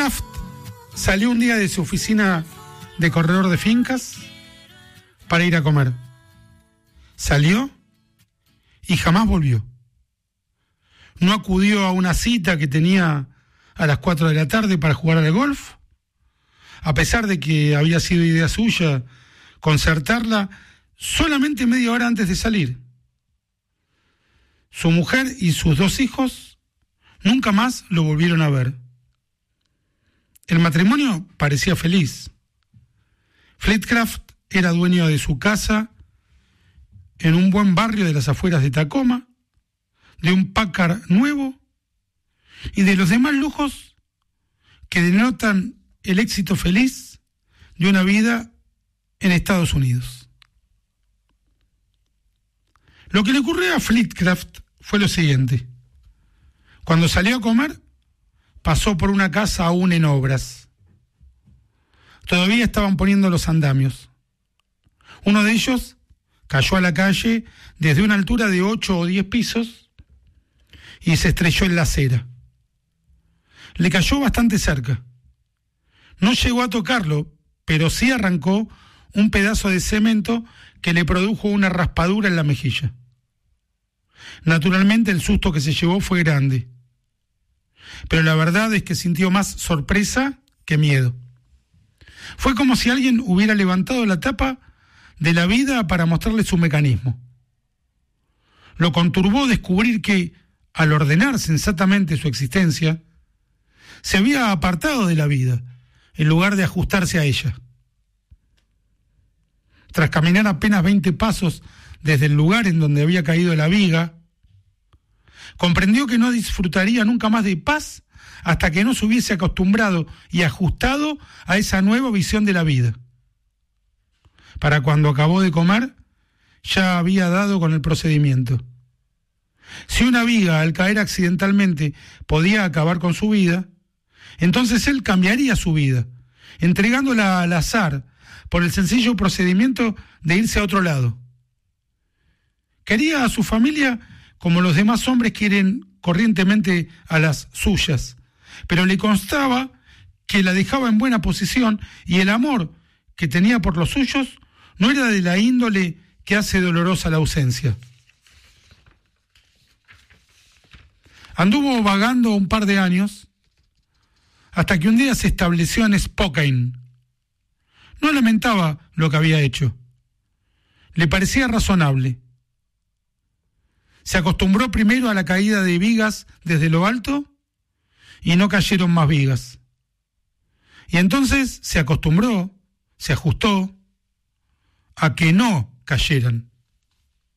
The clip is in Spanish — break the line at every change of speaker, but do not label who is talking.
Flitcraft salió un día de su oficina de corredor de fincas para ir a comer. Salió y jamás volvió. No acudió a una cita que tenía a las 4 de la tarde para jugar al golf, a pesar de que había sido idea suya concertarla solamente media hora antes de salir. Su mujer y sus 2 hijos nunca más lo volvieron a ver. El matrimonio parecía feliz. Flitcraft era dueño de su casa en un buen barrio de las afueras de Tacoma, de un Packard nuevo y de los demás lujos que denotan el éxito feliz de una vida en Estados Unidos. Lo que le ocurrió a Flitcraft fue lo siguiente. Cuando salió a comer, pasó por una casa aún en obras. Todavía estaban poniendo los andamios. Uno de ellos cayó a la calle desde una altura de 8 o 10 pisos y se estrelló en la acera. Le cayó bastante cerca. No llegó a tocarlo, pero sí arrancó un pedazo de cemento que le produjo una raspadura en la mejilla. Naturalmente el susto que se llevó fue grande, pero la verdad es que sintió más sorpresa que miedo. Fue como si alguien hubiera levantado la tapa de la vida para mostrarle su mecanismo. Lo conturbó descubrir que, al ordenar sensatamente su existencia, se había apartado de la vida, en lugar de ajustarse a ella. Tras caminar apenas 20 pasos desde el lugar en donde había caído la viga, comprendió que no disfrutaría nunca más de paz hasta que no se hubiese acostumbrado y ajustado a esa nueva visión de la vida. Para cuando acabó de comer, ya había dado con el procedimiento. Si una viga al caer accidentalmente podía acabar con su vida, entonces él cambiaría su vida, entregándola al azar por el sencillo procedimiento de irse a otro lado. Quería a su familia como los demás hombres quieren corrientemente a las suyas, pero le constaba que la dejaba en buena posición y el amor que tenía por los suyos no era de la índole que hace dolorosa la ausencia. Anduvo vagando un par de años hasta que un día se estableció en Spokane. No lamentaba lo que había hecho. Le parecía razonable. Se acostumbró primero a la caída de vigas desde lo alto y no cayeron más vigas. Y entonces se acostumbró, se ajustó a que no cayeran.